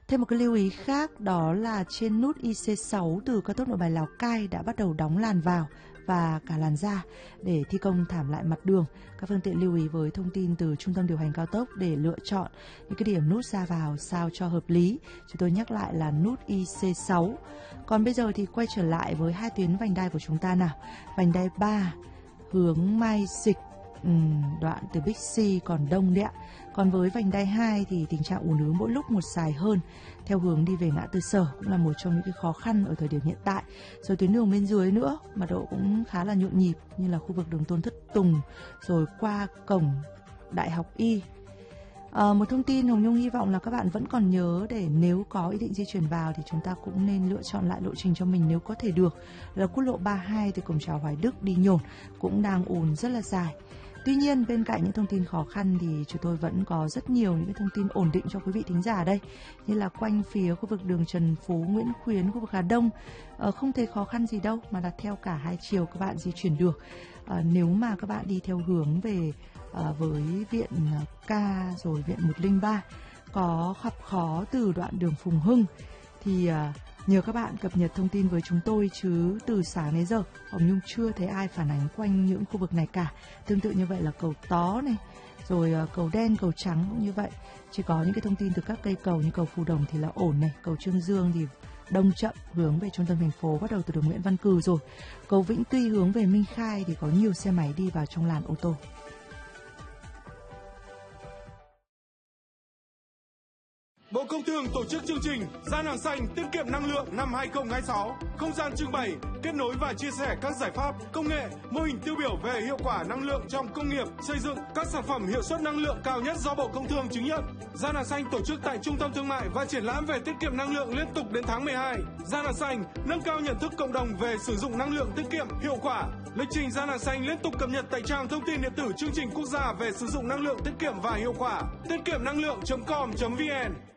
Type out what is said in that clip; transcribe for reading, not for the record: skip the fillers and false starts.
Thêm một cái lưu ý khác đó là trên nút IC6 từ cao tốc Nội Bài Lào Cai đã bắt đầu đóng làn vào và cả làn ra để thi công thảm lại mặt đường. Các phương tiện lưu ý với thông tin từ Trung tâm điều hành cao tốc để lựa chọn những cái điểm nút ra vào sao cho hợp lý. Chúng tôi nhắc lại là nút IC6. Còn bây giờ thì quay trở lại với hai tuyến vành đai của chúng ta nào. Vành đai 3 hướng Mai Dịch, đoạn từ Bixi còn đông đấy ạ. Còn với vành đai 2 thì tình trạng ùn ứ mỗi lúc một dài hơn theo hướng đi về ngã tư Sở cũng là một trong những cái khó khăn ở thời điểm hiện tại. Rồi tuyến đường bên dưới nữa, mật độ cũng khá là nhộn nhịp như là khu vực đường Tôn Thất Tùng rồi qua cổng Đại học Y. Một thông tin Hồng Nhung hy vọng là các bạn vẫn còn nhớ để nếu có ý định di chuyển vào thì chúng ta cũng nên lựa chọn lại lộ trình cho mình nếu có thể được. Là quốc lộ 32 từ cổng chào Hoài Đức đi Nhổn cũng đang ùn rất là dài. Tuy nhiên bên cạnh những thông tin khó khăn thì chúng tôi vẫn có rất nhiều những cái thông tin ổn định cho quý vị thính giả đây. Như là quanh phía khu vực đường Trần Phú, Nguyễn Khuyến, khu vực Hà Đông không thấy khó khăn gì đâu, mà là theo cả hai chiều các bạn di chuyển được. Nếu mà các bạn đi theo hướng về với viện K rồi viện 103 có gặp khó từ đoạn đường Phùng Hưng thì nhờ các bạn cập nhật thông tin với chúng tôi, chứ từ sáng đến giờ Hồng Nhung chưa thấy ai phản ánh quanh những khu vực này cả. Tương tự như vậy là cầu Tó này, rồi cầu Đen, cầu Trắng cũng như vậy. Chỉ có những cái thông tin từ các cây cầu như cầu Phù Đồng thì là ổn này, cầu Trương Dương thì đông chậm hướng về trung tâm thành phố bắt đầu từ đường Nguyễn Văn Cừ rồi. Cầu Vĩnh Tuy hướng về Minh Khai thì có nhiều xe máy đi vào trong làn ô tô. Bộ Công Thương tổ chức chương trình Gian hàng xanh tiết kiệm năng lượng năm 2026, không gian trưng bày, kết nối và chia sẻ các giải pháp, công nghệ, mô hình tiêu biểu về hiệu quả năng lượng trong công nghiệp, xây dựng, các sản phẩm hiệu suất năng lượng cao nhất do Bộ Công Thương chứng nhận. Gian hàng xanh tổ chức tại Trung tâm Thương mại và Triển lãm về tiết kiệm năng lượng liên tục đến tháng 12. Gian hàng xanh nâng cao nhận thức cộng đồng về sử dụng năng lượng tiết kiệm, hiệu quả. Lịch trình Gian hàng xanh liên tục cập nhật tại trang thông tin điện tử chương trình quốc gia về sử dụng năng lượng tiết kiệm và hiệu quả. Tiết kiệm năng lượng.com.vn.